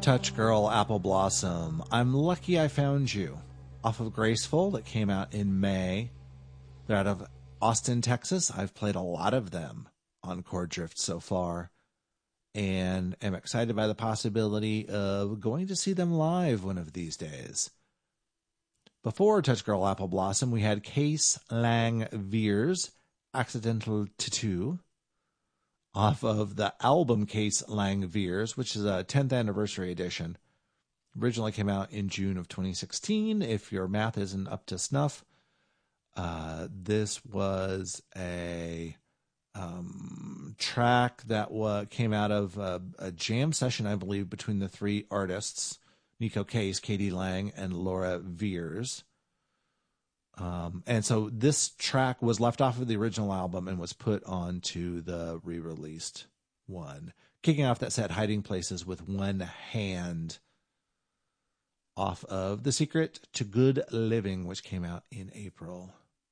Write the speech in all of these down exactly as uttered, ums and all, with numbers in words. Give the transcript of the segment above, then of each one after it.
Touch Girl Apple Blossom, I'm Lucky I Found You, off of Graceful, that came out in May. They're out of Austin, Texas. I've played a lot of them on Chord Drift so far, and am excited by the possibility of going to see them live one of these days. Before Touch Girl Apple Blossom, we had Case Lang Veers, Accidental Tattoo, off of the album Case Lang Veers, which is a tenth anniversary edition. Originally came out in June of twenty sixteen. If your math isn't up to snuff, uh, this was a um, track that wa- came out of a, a jam session, I believe, between the three artists, Nico Case, Katie Lang, and Laura Veers. Um, and so this track was left off of the original album and was put onto the re-released one. Kicking off that set, Hiding Places with One Hand, off of The Secret to Good Living, which came out in April.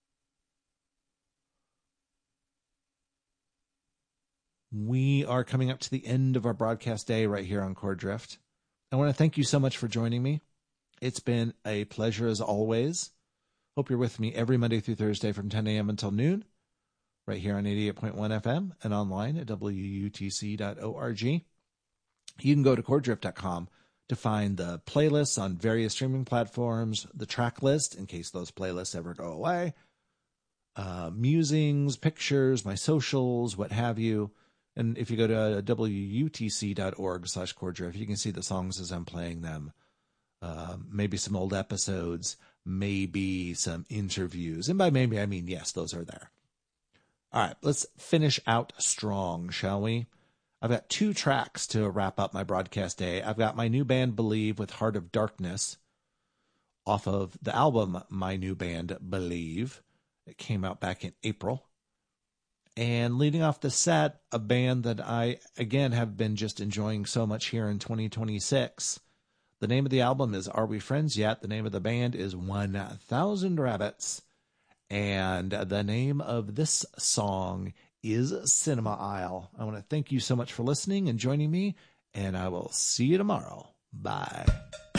We are coming up to the end of our broadcast day right here on Chord Drift. I want to thank you so much for joining me. It's been a pleasure as always. Hope you're with me every Monday through Thursday from ten a.m. until noon, right here on eighty-eight point one F M and online at W U T C dot org. You can go to chord drift dot com to find the playlists on various streaming platforms, the track list in case those playlists ever go away, uh, musings, pictures, my socials, what have you. And if you go to W U T C dot org slash chord drift, you can see the songs as I'm playing them. Uh, maybe some old episodes, maybe some interviews. And by maybe, I mean, yes, those are there. All right, let's finish out strong, shall we? I've got two tracks to wrap up my broadcast day. I've got my new band, Believe, with Heart of Darkness, off of the album My New Band, Believe. It came out back in April. And leading off the set, a band that I, again, have been just enjoying so much here in twenty twenty-six. The name of the album is Are We Friends Yet? The name of the band is one thousand Rabbits. And the name of this song is Cinema Aisle. I want to thank you so much for listening and joining me, and I will see you tomorrow. Bye.